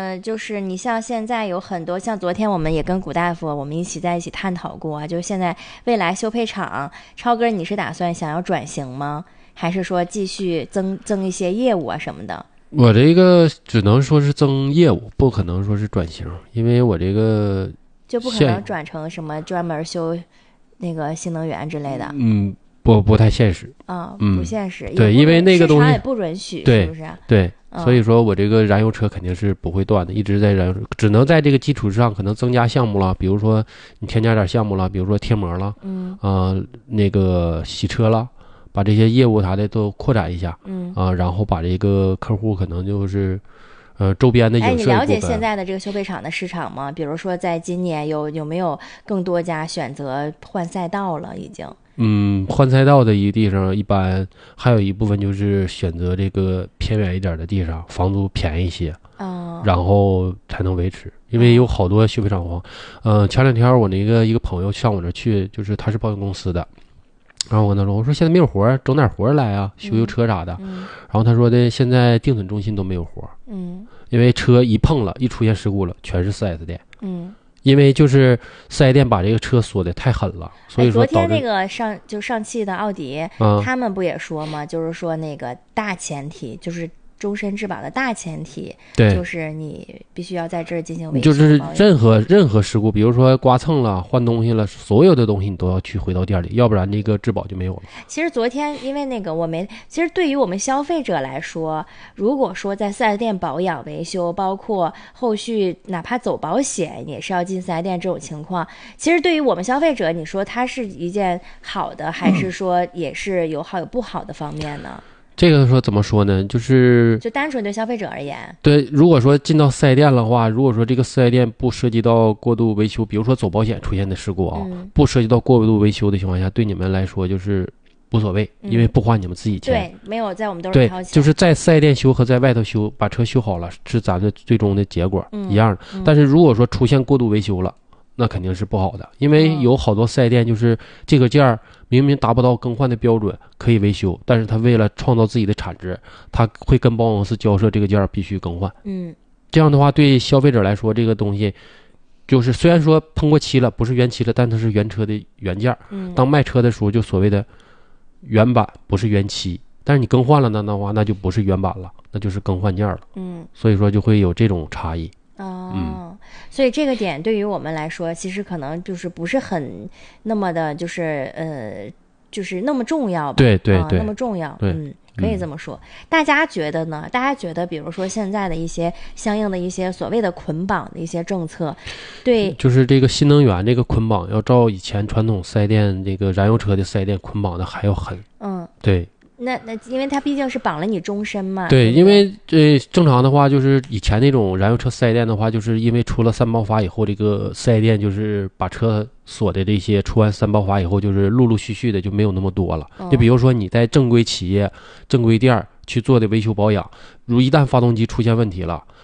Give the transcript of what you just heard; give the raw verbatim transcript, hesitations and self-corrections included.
呃，就是你像现在有很多，像昨天我们也跟古大夫我们一起在一起探讨过啊，就是现在未来修配厂，超哥你是打算想要转型吗？还是说继续增增一些业务啊什么的？ 我这个只能说是增业务，不可能说是转型，因为我这个就不可能转成什么专门修那个新能源之类的。 嗯，不不太现实啊、哦， 嗯， 不现实。 对，因为那个东西也不允许， 对， 是不是？ 对， 嗯、 所以说我这个燃油车肯定是不会断的，一直在燃油车，只能在这个基础上可能增加项目了，比如说你添加点项目了，比如说贴膜了， 嗯啊、呃，那个洗车了。把这些业务啥的都扩展一下， 嗯啊，然后把这个客户可能就是，呃，周边的影视。 哎，你了解现在的这个修配厂的市场吗？比如说，在今年有有没有更多家选择换赛道了？已经。 嗯，换赛道的一个地方，一般还有一部分就是选择这个偏远一点的地方，房租便宜一些， 哦， 然后才能维持。因为有好多修配厂房，嗯、呃，前两天我那个一个朋友上我这去，就是他是保险公司的。然后我跟他说：“我说现在没有活，整点活来啊，修修车啥的。 嗯” 然后他说的现在定损中心都没有活， 嗯， 因为车一碰了，一出现事故了，全是 四 S 店， 嗯， 因为就是四 S 店把这个车锁的太狠了，所以说昨天那个上就上汽的奥迪、嗯，他们不也说吗？就是说那个大前提就是。终身质保的大前提， 对， 就是你必须要在这儿进行维修。 就是任何任何事故，比如说刮蹭了、换东西了，所有的东西你都要去回到店里，要不然这个质保就没有了。 其实昨天因为那个我没，其实对于我们消费者来说，如果说在四 S 店保养维修，包括后续哪怕走保险也是要进四 S 店这种情况，其实对于我们消费者，你说它是一件好的，还是说也是有好有不好的方面呢？ 这个说怎么说呢？就是就单纯对消费者而言， 对，如果说进到四 S 店的话，如果说这个四 S 店不涉及到过度维修，比如说走保险出现的事故啊， 嗯、 不涉及到过度维修的情况下，对你们来说就是无所谓， 嗯、 因为不花你们自己钱。 对，没有在我们兜里掏钱。 对，就是在四 S 店修和在外头修，把车修好了是咱的最终的结果、 嗯、 一样的、嗯。但是如果说出现过度维修了，那肯定是不好的，因为有好多四 S 店就是这个件儿明明达不到更换的标准可以维修，但是他为了创造自己的产值，他会跟保险公司交涉这个件儿必须更换。 嗯， 这样的话对消费者来说，这个东西就是虽然说喷过漆了，不是原漆了，但它是原车的原件。 嗯， 当卖车的时候就所谓的原版不是原漆，但是你更换了呢的话，那就不是原版了，那就是更换件了。 嗯， 所以说就会有这种差异。 哦、 嗯， 所以这个点对于我们来说，其实可能就是不是很那么的，就是呃，就是那么重要吧？ 对对对， 呃、那么重要。 对， 嗯，可以这么说、嗯。大家觉得呢？大家觉得，比如说现在的一些相应的一些所谓的捆绑的一些政策，对， 就是这个新能源这个捆绑，要照以前传统四 S 店这个燃油车的四 S 店捆绑的还要狠。 嗯， 对。 那那因为它毕竟是绑了你终身嘛。 对， 对对因为这、呃、正常的话，就是以前那种燃油车四 S 店的话，就是因为出了三包法以后，这个四 S 店就是把车锁的这些出完三包法以后，就是陆陆续续的就没有那么多了。 哦、 就比如说你在正规企业、正规店去做的维修保养，如一旦发动机出现问题了，